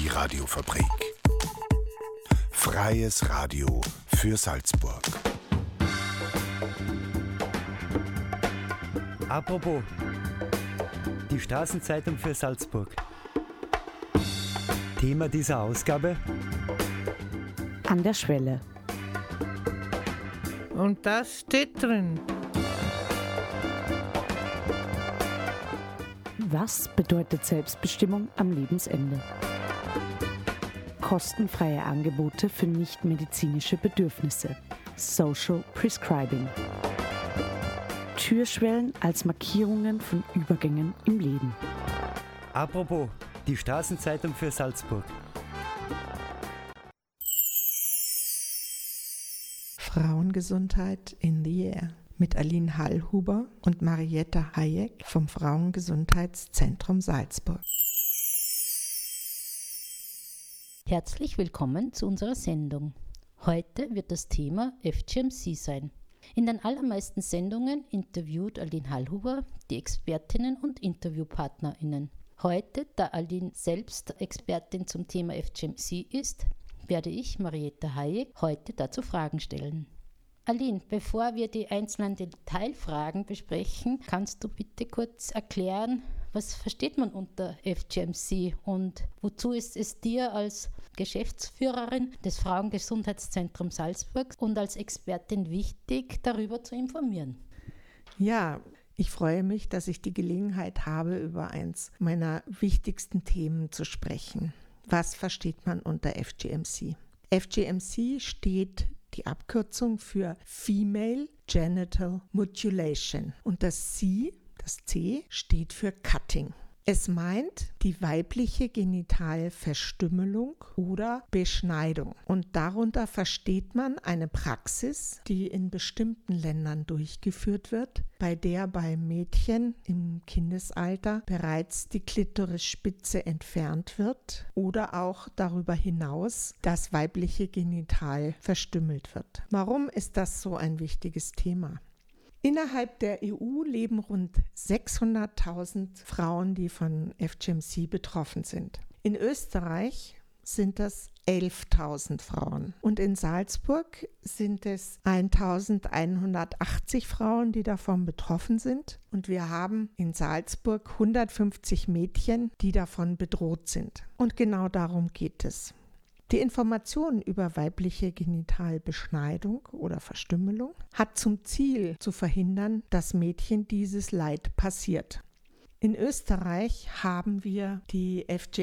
Die Radiofabrik. Freies Radio für Salzburg. Apropos, die Straßenzeitung für Salzburg. Thema dieser Ausgabe: An der Schwelle. Und das steht drin. Was bedeutet Selbstbestimmung am Lebensende? Kostenfreie Angebote für nichtmedizinische Bedürfnisse. Social Prescribing. Türschwellen als Markierungen von Übergängen im Leben. Apropos, die Straßenzeitung für Salzburg. Frauengesundheit in the Air mit Aline Hallhuber und Marietta Hayek vom Frauengesundheitszentrum Salzburg. Herzlich willkommen zu unserer Sendung. Heute wird das Thema FGMC sein. In den allermeisten Sendungen interviewt Aline Hallhuber die Expertinnen und InterviewpartnerInnen. Heute, da Aline selbst Expertin zum Thema FGMC ist, werde ich, Marietta Hayek, heute dazu Fragen stellen. Aline, bevor wir die einzelnen Detailfragen besprechen, kannst du bitte kurz erklären, was versteht man unter FGMC und wozu ist es dir als Geschäftsführerin des Frauengesundheitszentrums Salzburg und als Expertin wichtig, darüber zu informieren? Ja, ich freue mich, dass ich die Gelegenheit habe, über eins meiner wichtigsten Themen zu sprechen. Was versteht man unter FGMC? FGMC steht die Abkürzung für Female Genital Mutilation und das C steht für Cutting. Es meint die weibliche Genitalverstümmelung oder Beschneidung. Und darunter versteht man eine Praxis, die in bestimmten Ländern durchgeführt wird, bei der bei Mädchen im Kindesalter bereits die Klitorisspitze entfernt wird oder auch darüber hinaus das weibliche Genital verstümmelt wird. Warum ist das so ein wichtiges Thema? Innerhalb der EU leben rund 600.000 Frauen, die von FGMC betroffen sind. In Österreich sind das 11.000 Frauen und in Salzburg sind es 1.180 Frauen, die davon betroffen sind. Und wir haben in Salzburg 150 Mädchen, die davon bedroht sind. Und genau darum geht es. Die Information über weibliche Genitalbeschneidung oder Verstümmelung hat zum Ziel zu verhindern, dass Mädchen dieses Leid passiert. In Österreich haben wir die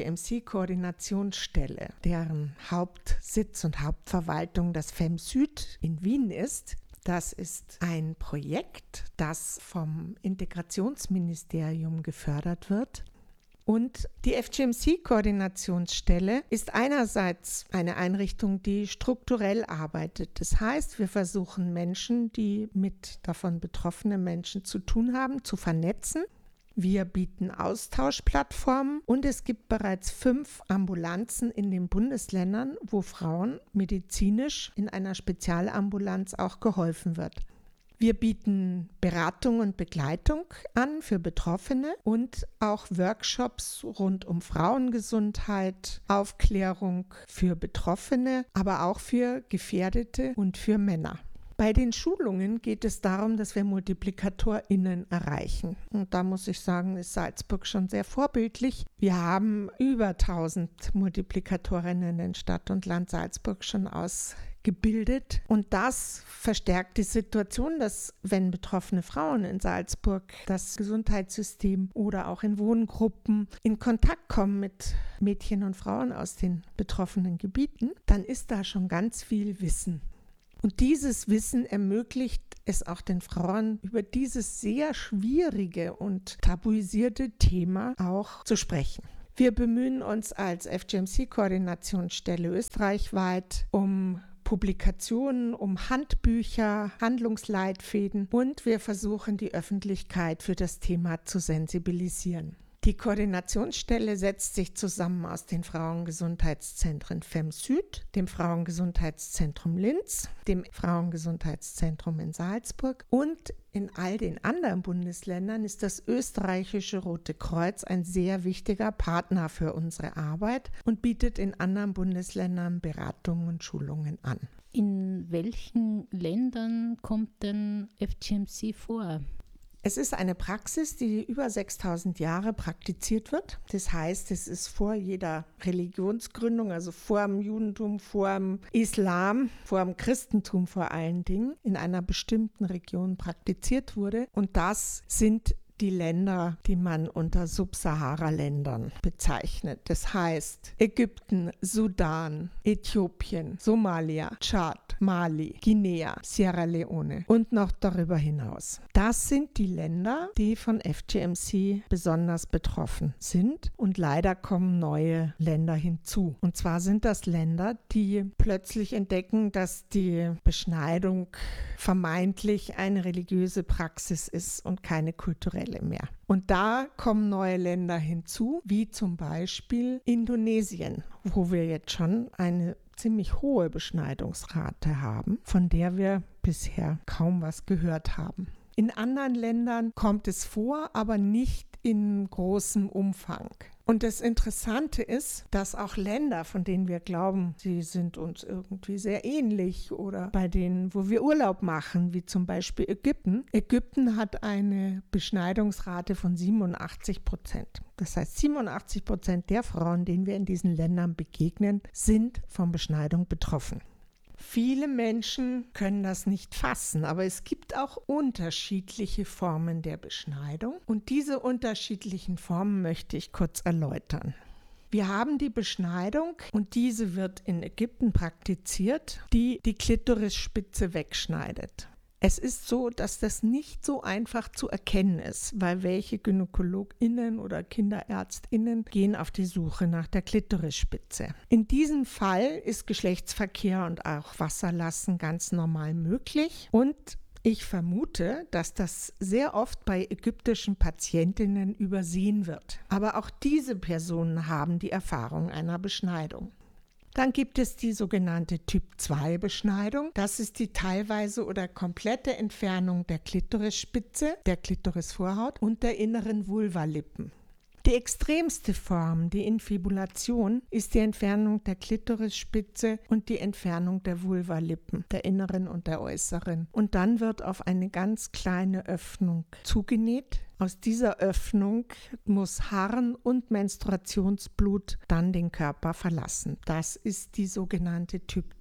FGMC-Koordinationsstelle, deren Hauptsitz und Hauptverwaltung das FemSüd in Wien ist. Das ist ein Projekt, das vom Integrationsministerium gefördert wird. Und die FGMC-Koordinationsstelle ist einerseits eine Einrichtung, die strukturell arbeitet. Das heißt, wir versuchen Menschen, die mit davon betroffenen Menschen zu tun haben, zu vernetzen. Wir bieten Austauschplattformen und es gibt bereits 5 Ambulanzen in den Bundesländern, wo Frauen medizinisch in einer Spezialambulanz auch geholfen wird. Wir bieten Beratung und Begleitung an für Betroffene und auch Workshops rund um Frauengesundheit, Aufklärung für Betroffene, aber auch für Gefährdete und für Männer. Bei den Schulungen geht es darum, dass wir MultiplikatorInnen erreichen. Und da muss ich sagen, ist Salzburg schon sehr vorbildlich. Wir haben über 1000 Multiplikatorinnen in Stadt und Land Salzburg schon ausgebildet. Und das verstärkt die Situation, dass wenn betroffene Frauen in Salzburg das Gesundheitssystem oder auch in Wohngruppen in Kontakt kommen mit Mädchen und Frauen aus den betroffenen Gebieten, dann ist da schon ganz viel Wissen. Und dieses Wissen ermöglicht es auch den Frauen, über dieses sehr schwierige und tabuisierte Thema auch zu sprechen. Wir bemühen uns als FGMC-Koordinationsstelle österreichweit um Publikationen, um Handbücher, Handlungsleitfäden und wir versuchen, die Öffentlichkeit für das Thema zu sensibilisieren. Die Koordinationsstelle setzt sich zusammen aus den Frauengesundheitszentren FemSüd, dem Frauengesundheitszentrum Linz, dem Frauengesundheitszentrum in Salzburg und in all den anderen Bundesländern ist das österreichische Rote Kreuz ein sehr wichtiger Partner für unsere Arbeit und bietet in anderen Bundesländern Beratungen und Schulungen an. In welchen Ländern kommt denn FGMC vor? Es ist eine Praxis, die über 6000 Jahre praktiziert wird. Das heißt, es ist vor jeder Religionsgründung, also vor dem Judentum, vor dem Islam, vor dem Christentum vor allen Dingen, in einer bestimmten Region praktiziert wurde. Und das sind die Länder, die man unter Subsahara-Ländern bezeichnet. Das heißt Ägypten, Sudan, Äthiopien, Somalia, Tschad, Mali, Guinea, Sierra Leone und noch darüber hinaus. Das sind die Länder, die von FGMC besonders betroffen sind und leider kommen neue Länder hinzu. Und zwar sind das Länder, die plötzlich entdecken, dass die Beschneidung vermeintlich eine religiöse Praxis ist und keine kulturelle mehr. Und da kommen neue Länder hinzu, wie zum Beispiel Indonesien, wo wir jetzt schon eine ziemlich hohe Beschneidungsrate haben, von der wir bisher kaum was gehört haben. In anderen Ländern kommt es vor, aber nicht in großem Umfang. Und das Interessante ist, dass auch Länder, von denen wir glauben, sie sind uns irgendwie sehr ähnlich oder bei denen, wo wir Urlaub machen, wie zum Beispiel Ägypten. Ägypten hat eine Beschneidungsrate von 87%. Das heißt, 87% der Frauen, denen wir in diesen Ländern begegnen, sind von Beschneidung betroffen. Viele Menschen können das nicht fassen, aber es gibt auch unterschiedliche Formen der Beschneidung und diese unterschiedlichen Formen möchte ich kurz erläutern. Wir haben die Beschneidung und diese wird in Ägypten praktiziert, die die Klitorisspitze wegschneidet. Es ist so, dass das nicht so einfach zu erkennen ist, weil welche GynäkologInnen oder KinderärztInnen gehen auf die Suche nach der Klitorisspitze. In diesem Fall ist Geschlechtsverkehr und auch Wasserlassen ganz normal möglich und ich vermute, dass das sehr oft bei ägyptischen Patientinnen übersehen wird. Aber auch diese Personen haben die Erfahrung einer Beschneidung. Dann gibt es die sogenannte Typ-2-Beschneidung. Das ist die teilweise oder komplette Entfernung der Klitorisspitze, der Klitorisvorhaut und der inneren Vulvalippen. Die extremste Form, die Infibulation, ist die Entfernung der Klitorisspitze und die Entfernung der Vulvalippen, der inneren und der äußeren. Und dann wird auf eine ganz kleine Öffnung zugenäht. Aus dieser Öffnung muss Harn und Menstruationsblut dann den Körper verlassen. Das ist die sogenannte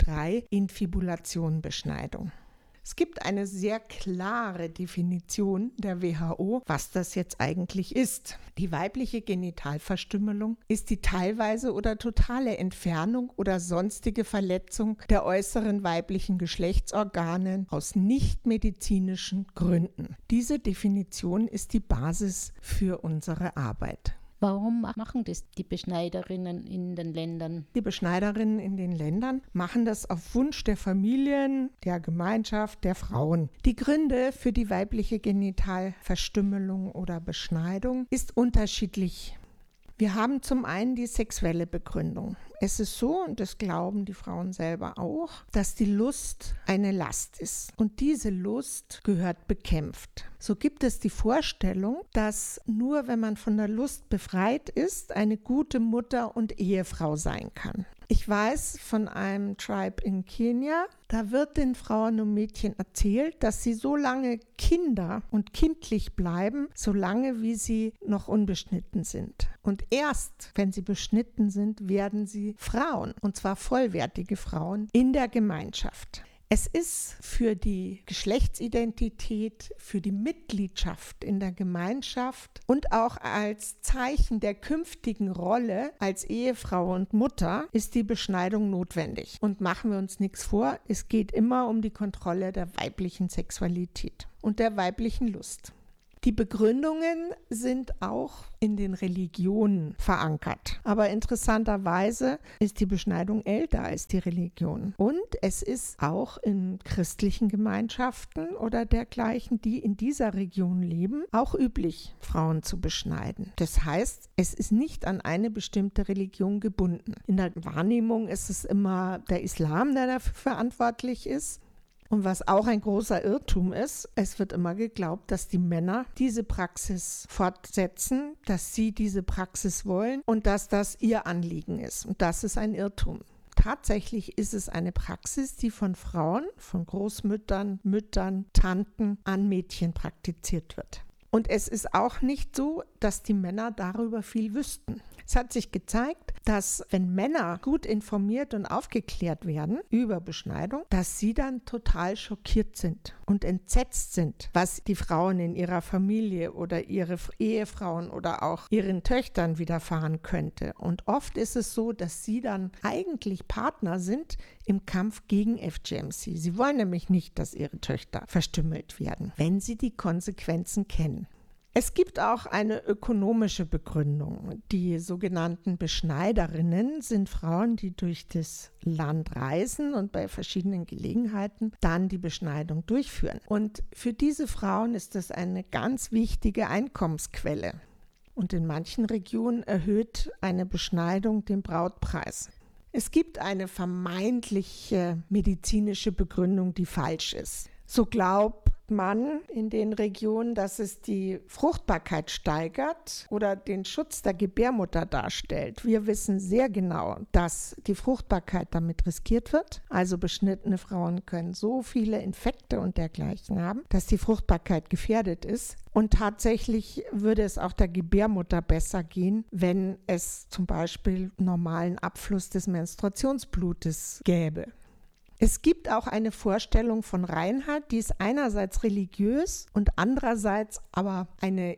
Typ-3-Infibulation-Beschneidung. Es gibt eine sehr klare Definition der WHO, was das jetzt eigentlich ist. Die weibliche Genitalverstümmelung ist die teilweise oder totale Entfernung oder sonstige Verletzung der äußeren weiblichen Geschlechtsorgane aus nichtmedizinischen Gründen. Diese Definition ist die Basis für unsere Arbeit. Warum machen das die Beschneiderinnen in den Ländern? Die Beschneiderinnen in den Ländern machen das auf Wunsch der Familien, der Gemeinschaft, der Frauen. Die Gründe für die weibliche Genitalverstümmelung oder Beschneidung ist unterschiedlich. Wir haben zum einen die sexuelle Begründung. Es ist so, und das glauben die Frauen selber auch, dass die Lust eine Last ist. Und diese Lust gehört bekämpft. So gibt es die Vorstellung, dass nur wenn man von der Lust befreit ist, eine gute Mutter und Ehefrau sein kann. Ich weiß von einem Tribe in Kenia, da wird den Frauen und Mädchen erzählt, dass sie so lange Kinder und kindlich bleiben, solange wie sie noch unbeschnitten sind. Und erst, wenn sie beschnitten sind, werden sie Frauen, und zwar vollwertige Frauen, in der Gemeinschaft. Es ist für die Geschlechtsidentität, für die Mitgliedschaft in der Gemeinschaft und auch als Zeichen der künftigen Rolle als Ehefrau und Mutter ist die Beschneidung notwendig. Und machen wir uns nichts vor, es geht immer um die Kontrolle der weiblichen Sexualität und der weiblichen Lust. Die Begründungen sind auch in den Religionen verankert. Aber interessanterweise ist die Beschneidung älter als die Religion. Und es ist auch in christlichen Gemeinschaften oder dergleichen, die in dieser Region leben, auch üblich, Frauen zu beschneiden. Das heißt, es ist nicht an eine bestimmte Religion gebunden. In der Wahrnehmung ist es immer der Islam, der dafür verantwortlich ist. Und was auch ein großer Irrtum ist, es wird immer geglaubt, dass die Männer diese Praxis fortsetzen, dass sie diese Praxis wollen und dass das ihr Anliegen ist. Und das ist ein Irrtum. Tatsächlich ist es eine Praxis, die von Frauen, von Großmüttern, Müttern, Tanten an Mädchen praktiziert wird. Und es ist auch nicht so, dass die Männer darüber viel wüssten. Es hat sich gezeigt, dass wenn Männer gut informiert und aufgeklärt werden über Beschneidung, dass sie dann total schockiert sind und entsetzt sind, was die Frauen in ihrer Familie oder ihre Ehefrauen oder auch ihren Töchtern widerfahren könnte. Und oft ist es so, dass sie dann eigentlich Partner sind im Kampf gegen FGMC. Sie wollen nämlich nicht, dass ihre Töchter verstümmelt werden, wenn sie die Konsequenzen kennen. Es gibt auch eine ökonomische Begründung. Die sogenannten Beschneiderinnen sind Frauen, die durch das Land reisen und bei verschiedenen Gelegenheiten dann die Beschneidung durchführen. Und für diese Frauen ist das eine ganz wichtige Einkommensquelle. Und in manchen Regionen erhöht eine Beschneidung den Brautpreis. Es gibt eine vermeintliche medizinische Begründung, die falsch ist. So glaubt man in den Regionen, dass es die Fruchtbarkeit steigert oder den Schutz der Gebärmutter darstellt. Wir wissen sehr genau, dass die Fruchtbarkeit damit riskiert wird. Also beschnittene Frauen können so viele Infekte und dergleichen haben, dass die Fruchtbarkeit gefährdet ist. Und tatsächlich würde es auch der Gebärmutter besser gehen, wenn es zum Beispiel normalen Abfluss des Menstruationsblutes gäbe. Es gibt auch eine Vorstellung von Reinheit, die ist einerseits religiös und andererseits aber eine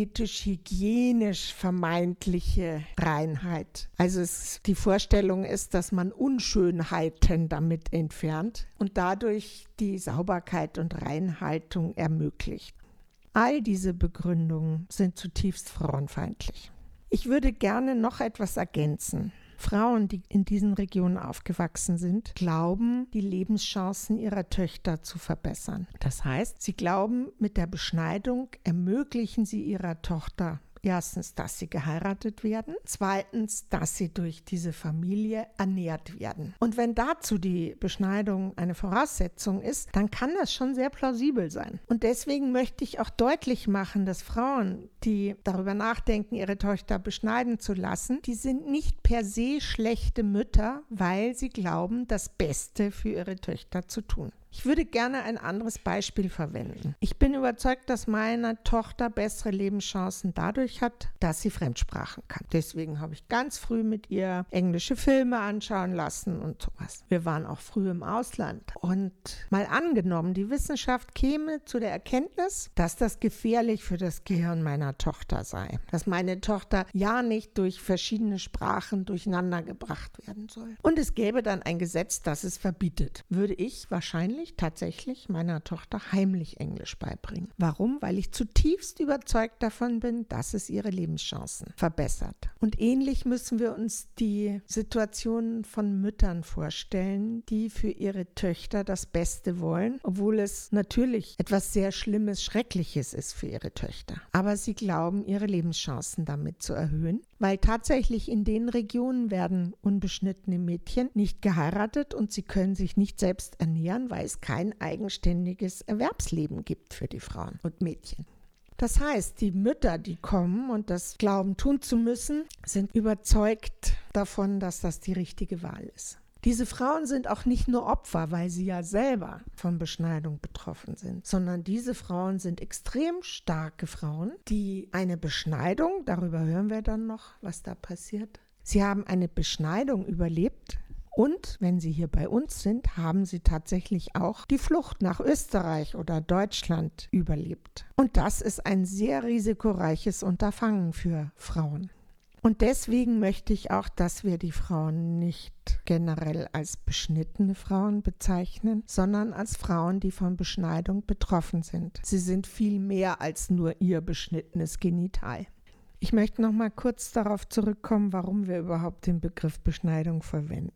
ästhetisch-hygienisch vermeintliche Reinheit. Also die Vorstellung ist, dass man Unschönheiten damit entfernt und dadurch die Sauberkeit und Reinhaltung ermöglicht. All diese Begründungen sind zutiefst frauenfeindlich. Ich würde gerne noch etwas ergänzen. Frauen, die in diesen Regionen aufgewachsen sind, glauben, die Lebenschancen ihrer Töchter zu verbessern. Das heißt, sie glauben, mit der Beschneidung ermöglichen sie ihrer Tochter erstens, dass sie geheiratet werden, zweitens, dass sie durch diese Familie ernährt werden. Und wenn dazu die Beschneidung eine Voraussetzung ist, dann kann das schon sehr plausibel sein. Und deswegen möchte ich auch deutlich machen, dass Frauen, die darüber nachdenken, ihre Tochter beschneiden zu lassen, die sind nicht per se schlechte Mütter, weil sie glauben, das Beste für ihre Töchter zu tun. Ich würde gerne ein anderes Beispiel verwenden. Ich bin überzeugt, dass meine Tochter bessere Lebenschancen dadurch hat, dass sie Fremdsprachen kann. Deswegen habe ich ganz früh mit ihr englische Filme anschauen lassen und sowas. Wir waren auch früh im Ausland. Und mal angenommen, die Wissenschaft käme zu der Erkenntnis, dass das gefährlich für das Gehirn meiner Tochter sei. Dass meine Tochter ja nicht durch verschiedene Sprachen durcheinander gebracht werden soll. Und es gäbe dann ein Gesetz, das es verbietet. Würde ich wahrscheinlich tatsächlich meiner Tochter heimlich Englisch beibringen. Warum? Weil ich zutiefst überzeugt davon bin, dass es ihre Lebenschancen verbessert. Und ähnlich müssen wir uns die Situation von Müttern vorstellen, die für ihre Töchter das Beste wollen, obwohl es natürlich etwas sehr Schlimmes, Schreckliches ist für ihre Töchter. Aber sie glauben, ihre Lebenschancen damit zu erhöhen, weil tatsächlich in den Regionen werden unbeschnittene Mädchen nicht geheiratet und sie können sich nicht selbst ernähren, weil es kein eigenständiges Erwerbsleben gibt für die Frauen und Mädchen. Das heißt, die Mütter, die kommen und das glauben tun zu müssen, sind überzeugt davon, dass das die richtige Wahl ist. Diese Frauen sind auch nicht nur Opfer, weil sie ja selber von Beschneidung betroffen sind, sondern diese Frauen sind extrem starke Frauen, die eine Beschneidung, darüber hören wir dann noch, was da passiert. Sie haben eine Beschneidung überlebt und wenn sie hier bei uns sind, haben sie tatsächlich auch die Flucht nach Österreich oder Deutschland überlebt. Und das ist ein sehr risikoreiches Unterfangen für Frauen. Und deswegen möchte ich auch, dass wir die Frauen nicht generell als beschnittene Frauen bezeichnen, sondern als Frauen, die von Beschneidung betroffen sind. Sie sind viel mehr als nur ihr beschnittenes Genital. Ich möchte noch mal kurz darauf zurückkommen, warum wir überhaupt den Begriff Beschneidung verwenden.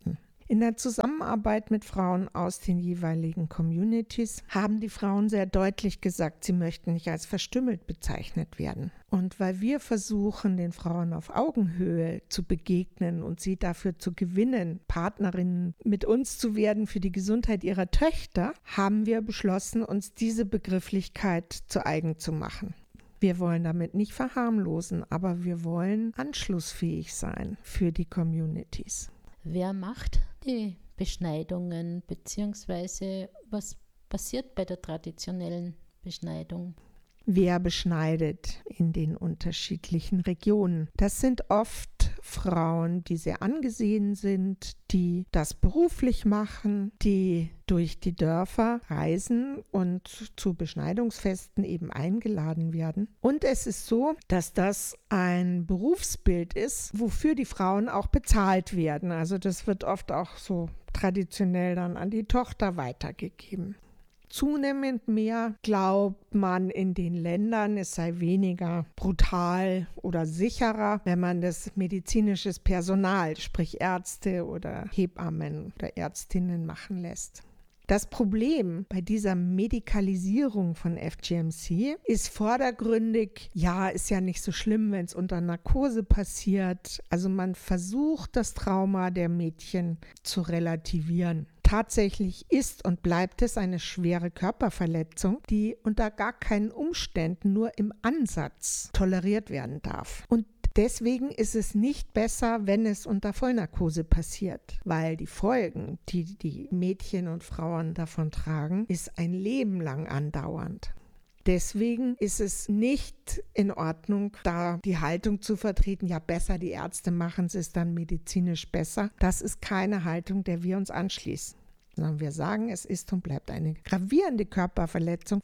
In der Zusammenarbeit mit Frauen aus den jeweiligen Communities haben die Frauen sehr deutlich gesagt, sie möchten nicht als verstümmelt bezeichnet werden. Und weil wir versuchen, den Frauen auf Augenhöhe zu begegnen und sie dafür zu gewinnen, Partnerinnen mit uns zu werden für die Gesundheit ihrer Töchter, haben wir beschlossen, uns diese Begrifflichkeit zu eigen zu machen. Wir wollen damit nicht verharmlosen, aber wir wollen anschlussfähig sein für die Communities. Wer macht die Beschneidungen, beziehungsweise was passiert bei der traditionellen Beschneidung? Wer beschneidet in den unterschiedlichen Regionen? Das sind oft Frauen, die sehr angesehen sind, die das beruflich machen, die durch die Dörfer reisen und zu Beschneidungsfesten eben eingeladen werden. Und es ist so, dass das ein Berufsbild ist, wofür die Frauen auch bezahlt werden. Also das wird oft auch so traditionell dann an die Tochter weitergegeben. Zunehmend mehr glaubt man in den Ländern, es sei weniger brutal oder sicherer, wenn man das medizinisches Personal, sprich Ärzte oder Hebammen oder Ärztinnen machen lässt. Das Problem bei dieser Medikalisierung von FGMC ist vordergründig, ja, ist ja nicht so schlimm, wenn es unter Narkose passiert. Also man versucht, das Trauma der Mädchen zu relativieren. Tatsächlich ist und bleibt es eine schwere Körperverletzung, die unter gar keinen Umständen nur im Ansatz toleriert werden darf. Und deswegen ist es nicht besser, wenn es unter Vollnarkose passiert, weil die Folgen, die die Mädchen und Frauen davon tragen, ist ein Leben lang andauernd. Deswegen ist es nicht in Ordnung, da die Haltung zu vertreten, ja besser, die Ärzte machen es dann medizinisch besser. Das ist keine Haltung, der wir uns anschließen. Sondern wir sagen, es ist und bleibt eine gravierende Körperverletzung,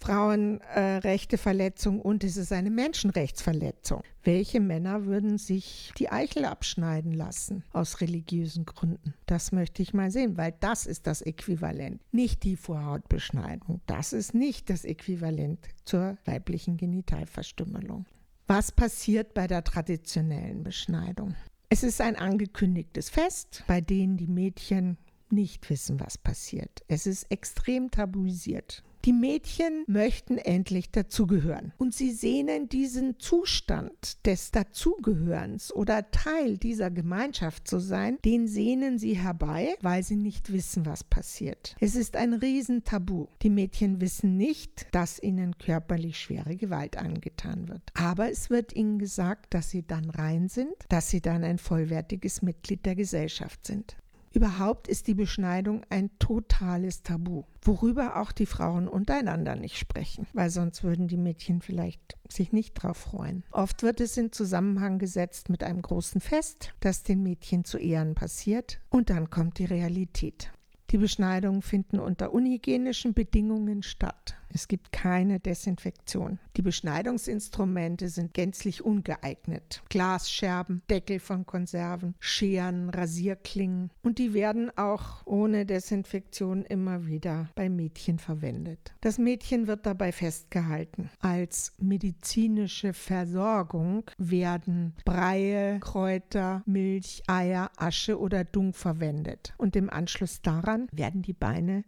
Frauenrechteverletzung und es ist eine Menschenrechtsverletzung. Welche Männer würden sich die Eichel abschneiden lassen aus religiösen Gründen? Das möchte ich mal sehen, weil das ist das Äquivalent. Nicht die Vorhautbeschneidung. Das ist nicht das Äquivalent zur weiblichen Genitalverstümmelung. Was passiert bei der traditionellen Beschneidung? Es ist ein angekündigtes Fest, bei dem die Mädchen nicht wissen, was passiert. Es ist extrem tabuisiert. Die Mädchen möchten endlich dazugehören und sie sehnen diesen Zustand des Dazugehörens oder Teil dieser Gemeinschaft zu sein, den sehnen sie herbei, weil sie nicht wissen, was passiert. Es ist ein Riesentabu. Die Mädchen wissen nicht, dass ihnen körperlich schwere Gewalt angetan wird. Aber es wird ihnen gesagt, dass sie dann rein sind, dass sie dann ein vollwertiges Mitglied der Gesellschaft sind. Überhaupt ist die Beschneidung ein totales Tabu, worüber auch die Frauen untereinander nicht sprechen, weil sonst würden die Mädchen vielleicht sich nicht drauf freuen. Oft wird es in Zusammenhang gesetzt mit einem großen Fest, das den Mädchen zu Ehren passiert, und dann kommt die Realität. Die Beschneidungen finden unter unhygienischen Bedingungen statt. Es gibt keine Desinfektion. Die Beschneidungsinstrumente sind gänzlich ungeeignet. Glasscherben, Deckel von Konserven, Scheren, Rasierklingen. Und die werden auch ohne Desinfektion immer wieder bei Mädchen verwendet. Das Mädchen wird dabei festgehalten. Als medizinische Versorgung werden Breie, Kräuter, Milch, Eier, Asche oder Dung verwendet. Und im Anschluss daran werden die Beine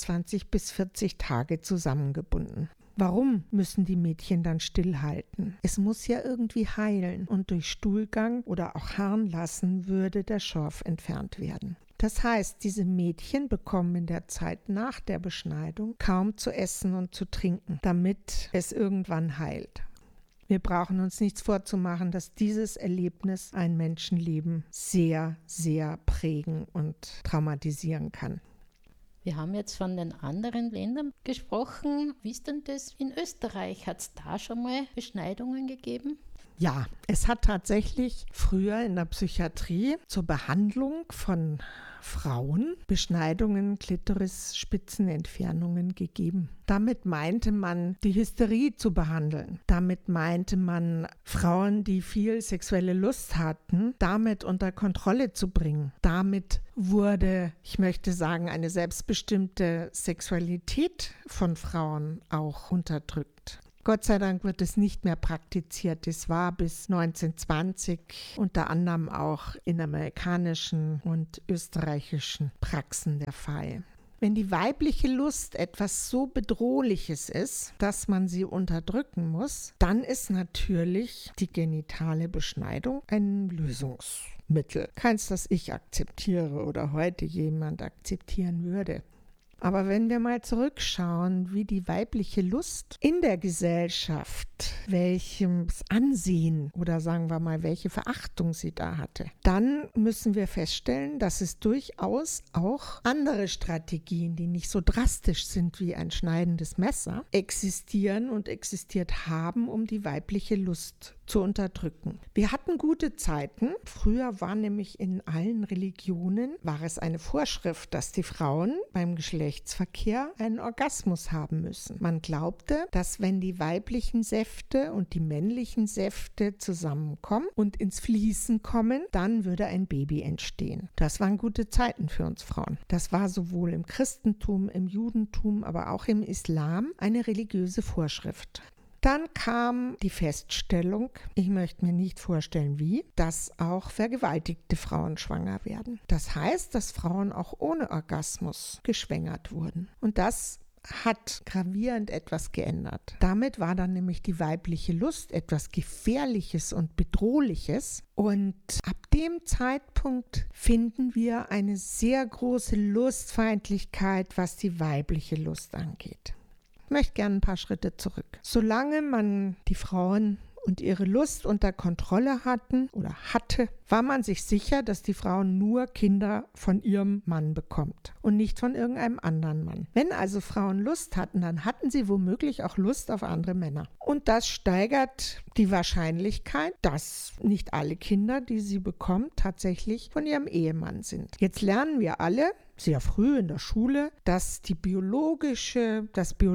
21 bis 40 Tage zusammengebunden. Warum müssen die Mädchen dann stillhalten? Es muss ja irgendwie heilen und durch Stuhlgang oder auch Harnlassen würde der Schorf entfernt werden. Das heißt, diese Mädchen bekommen in der Zeit nach der Beschneidung kaum zu essen und zu trinken, damit es irgendwann heilt. Wir brauchen uns nichts vorzumachen, dass dieses Erlebnis ein Menschenleben sehr, sehr prägen und traumatisieren kann. Wir haben jetzt von den anderen Ländern gesprochen. Wie ist denn das in Österreich? Hat es da schon mal Beschneidungen gegeben? Ja, es hat tatsächlich früher in der Psychiatrie zur Behandlung von Frauen Beschneidungen, Klitoris-Spitzenentfernungen gegeben. Damit meinte man, die Hysterie zu behandeln. Damit meinte man, Frauen, die viel sexuelle Lust hatten, damit unter Kontrolle zu bringen. Damit wurde, ich möchte sagen, eine selbstbestimmte Sexualität von Frauen auch unterdrückt. Gott sei Dank wird es nicht mehr praktiziert. Es war bis 1920 unter anderem auch in amerikanischen und österreichischen Praxen der Fall. Wenn die weibliche Lust etwas so Bedrohliches ist, dass man sie unterdrücken muss, dann ist natürlich die genitale Beschneidung ein Lösungsmittel. Keins, das ich akzeptiere oder heute jemand akzeptieren würde. Aber wenn wir mal zurückschauen, wie die weibliche Lust in der Gesellschaft, welches Ansehen oder sagen wir mal, welche Verachtung sie da hatte, dann müssen wir feststellen, dass es durchaus auch andere Strategien, die nicht so drastisch sind wie ein schneidendes Messer, existieren und existiert haben, um die weibliche Lust zu unterdrücken. Wir hatten gute Zeiten. Früher war nämlich in allen Religionen, war es eine Vorschrift, dass die Frauen beim Geschlechtsverkehr einen Orgasmus haben müssen. Man glaubte, dass wenn die weiblichen Säfte und die männlichen Säfte zusammenkommen und ins Fließen kommen, dann würde ein Baby entstehen. Das waren gute Zeiten für uns Frauen. Das war sowohl im Christentum, im Judentum, aber auch im Islam eine religiöse Vorschrift. Dann kam die Feststellung, ich möchte mir nicht vorstellen wie, dass auch vergewaltigte Frauen schwanger werden. Das heißt, dass Frauen auch ohne Orgasmus geschwängert wurden. Und das hat gravierend etwas geändert. Damit war dann nämlich die weibliche Lust etwas Gefährliches und Bedrohliches. Und ab dem Zeitpunkt finden wir eine sehr große Lustfeindlichkeit, was die weibliche Lust angeht. Ich möchte gerne ein paar Schritte zurück. Solange man die Frauen und ihre Lust unter Kontrolle hatte, war man sich sicher, dass die Frau nur Kinder von ihrem Mann bekommt und nicht von irgendeinem anderen Mann. Wenn also Frauen Lust hatten, dann hatten sie womöglich auch Lust auf andere Männer. Und das steigert die Wahrscheinlichkeit, dass nicht alle Kinder, die sie bekommt, tatsächlich von ihrem Ehemann sind. Jetzt lernen wir alle, sehr früh in der Schule, dass das biologische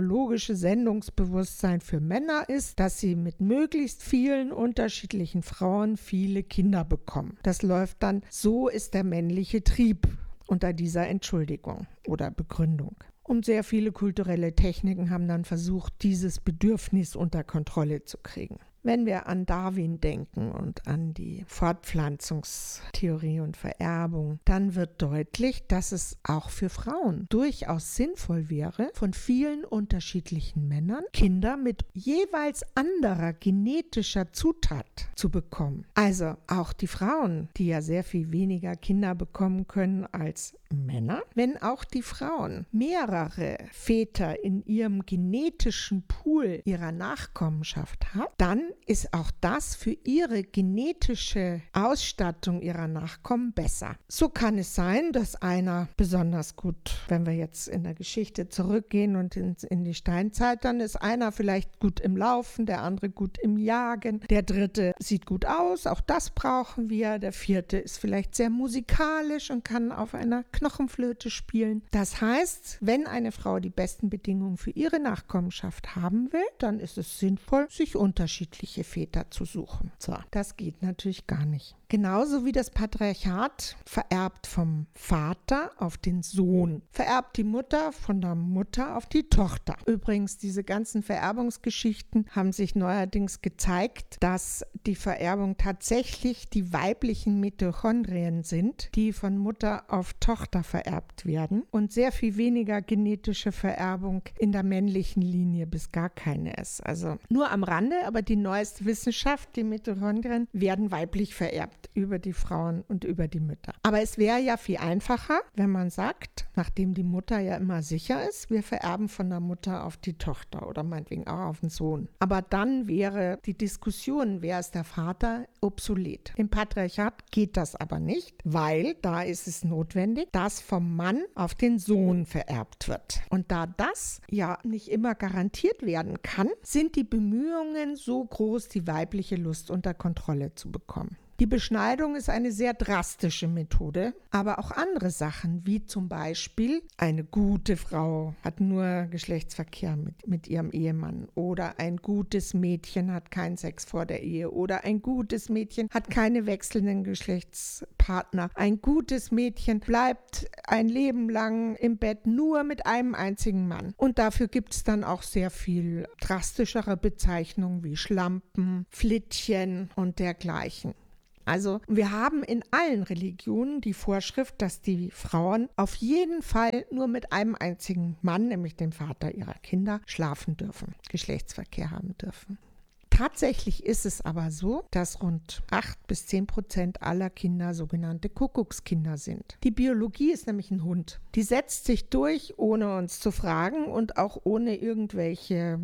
Sendungsbewusstsein für Männer ist, dass sie mit möglichst vielen unterschiedlichen Frauen viele Kinder bekommen. Das läuft dann, so ist der männliche Trieb unter dieser Entschuldigung oder Begründung. Und sehr viele kulturelle Techniken haben dann versucht, dieses Bedürfnis unter Kontrolle zu kriegen. Wenn wir an Darwin denken und an die Fortpflanzungstheorie und Vererbung, dann wird deutlich, dass es auch für Frauen durchaus sinnvoll wäre, von vielen unterschiedlichen Männern Kinder mit jeweils anderer genetischer Zutat zu bekommen. Also auch die Frauen, die ja sehr viel weniger Kinder bekommen können als Männer, wenn auch die Frauen mehrere Väter in ihrem genetischen Pool ihrer Nachkommenschaft haben, dann ist auch das für ihre genetische Ausstattung ihrer Nachkommen besser. So kann es sein, dass einer besonders gut, wenn wir jetzt in der Geschichte zurückgehen und in die Steinzeit, dann ist einer vielleicht gut im Laufen, der andere gut im Jagen, der dritte sieht gut aus, auch das brauchen wir, der vierte ist vielleicht sehr musikalisch und kann auf einer Knochenflöte spielen. Das heißt, wenn eine Frau die besten Bedingungen für ihre Nachkommenschaft haben will, dann ist es sinnvoll, sich unterschiedliche Väter zu suchen. So, das geht natürlich gar nicht. Genauso wie das Patriarchat vererbt vom Vater auf den Sohn, vererbt die Mutter von der Mutter auf die Tochter. Übrigens, diese ganzen Vererbungsgeschichten haben sich neuerdings gezeigt, dass die Vererbung tatsächlich die weiblichen Mitochondrien sind, die von Mutter auf Tochter vererbt werden und sehr viel weniger genetische Vererbung in der männlichen Linie bis gar keine ist. Also nur am Rande, aber die neueste Wissenschaft, die Mitochondrien, werden weiblich vererbt über die Frauen und über die Mütter. Aber es wäre ja viel einfacher, wenn man sagt, nachdem die Mutter ja immer sicher ist, wir vererben von der Mutter auf die Tochter oder meinetwegen auch auf den Sohn. Aber dann wäre die Diskussion, wer ist der Vater, obsolet. Im Patriarchat geht das aber nicht, weil da ist es notwendig, dass vom Mann auf den Sohn vererbt wird. Und da das ja nicht immer garantiert werden kann, sind die Bemühungen so groß, die weibliche Lust unter Kontrolle zu bekommen. Die Beschneidung ist eine sehr drastische Methode, aber auch andere Sachen, wie zum Beispiel eine gute Frau hat nur Geschlechtsverkehr mit ihrem Ehemann oder ein gutes Mädchen hat keinen Sex vor der Ehe oder ein gutes Mädchen hat keine wechselnden Geschlechtspartner. Ein gutes Mädchen bleibt ein Leben lang im Bett nur mit einem einzigen Mann. Und dafür gibt es dann auch sehr viel drastischere Bezeichnungen wie Schlampen, Flittchen und dergleichen. Also wir haben in allen Religionen die Vorschrift, dass die Frauen auf jeden Fall nur mit einem einzigen Mann, nämlich dem Vater ihrer Kinder, schlafen dürfen, Geschlechtsverkehr haben dürfen. Tatsächlich ist es aber so, dass rund 8-10% aller Kinder sogenannte Kuckuckskinder sind. Die Biologie ist nämlich ein Hund. Die setzt sich durch, ohne uns zu fragen und auch ohne irgendwelche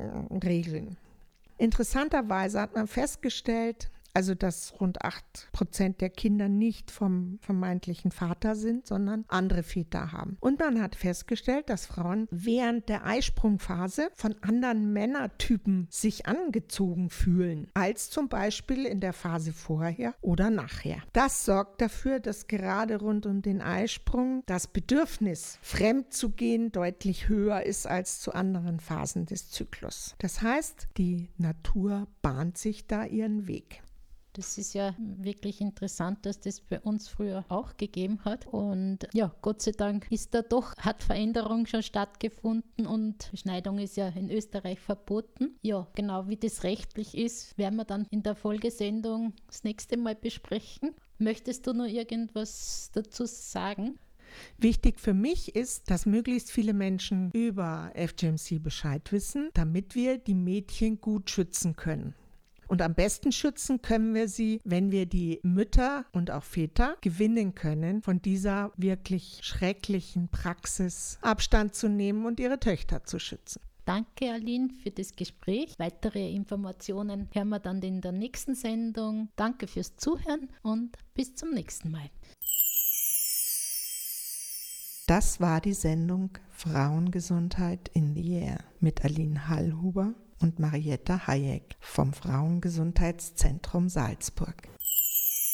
Regeln. Interessanterweise hat man festgestellt, also dass rund 8% der Kinder nicht vom vermeintlichen Vater sind, sondern andere Väter haben. Und man hat festgestellt, dass Frauen während der Eisprungphase von anderen Männertypen sich angezogen fühlen, als zum Beispiel in der Phase vorher oder nachher. Das sorgt dafür, dass gerade rund um den Eisprung das Bedürfnis, fremd zu gehen, deutlich höher ist als zu anderen Phasen des Zyklus. Das heißt, die Natur bahnt sich da ihren Weg. Das ist ja wirklich interessant, dass das bei uns früher auch gegeben hat. Und ja, Gott sei Dank hat Veränderung schon stattgefunden und Beschneidung ist ja in Österreich verboten. Ja, genau wie das rechtlich ist, werden wir dann in der Folgesendung das nächste Mal besprechen. Möchtest du noch irgendwas dazu sagen? Wichtig für mich ist, dass möglichst viele Menschen über FGMC Bescheid wissen, damit wir die Mädchen gut schützen können. Und am besten schützen können wir sie, wenn wir die Mütter und auch Väter gewinnen können, von dieser wirklich schrecklichen Praxis Abstand zu nehmen und ihre Töchter zu schützen. Danke, Aline, für das Gespräch. Weitere Informationen hören wir dann in der nächsten Sendung. Danke fürs Zuhören und bis zum nächsten Mal. Das war die Sendung Frauengesundheit in the Air mit Aline Hallhuber und Marietta Hayek vom Frauengesundheitszentrum Salzburg.